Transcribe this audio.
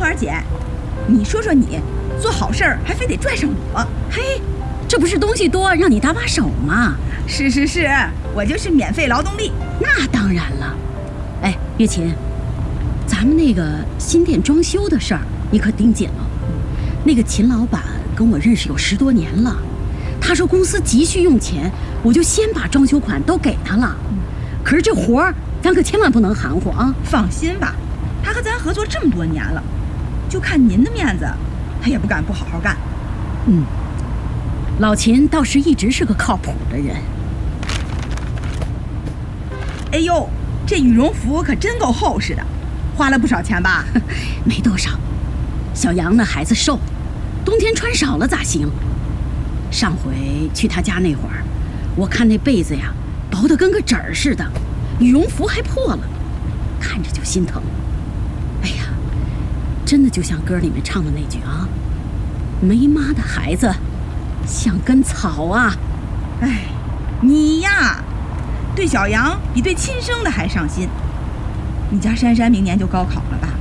花姐，你说说你做好事儿还非得拽上我， 嘿，这不是东西多让你搭把手吗？ 是，我就是免费劳动力。 那当然了。哎，月琴，咱们那个新店装修的事儿你可盯紧了。那个秦老板跟我认识有10多年了，他说公司急需用钱，我就先把装修款都给他了。可是这活儿咱可千万不能含糊啊！ 放心吧，他和咱合作这么多年了，就看您的面子，他也不敢不好好干。 老秦倒是一直是个靠谱的人。 哎呦，这羽绒服可真够厚实的，花了不少钱吧？ 没多少，小杨那孩子瘦，冬天穿少了咋行？上回去他家那会儿，我看那被子呀薄得跟个纸儿似的，羽绒服还破了，看着就心疼。哎呀，真的就像歌里面唱的那句啊，没妈的孩子像根草啊。 哎，你呀对小杨比对亲生的还上心。你家珊珊明年就高考了吧？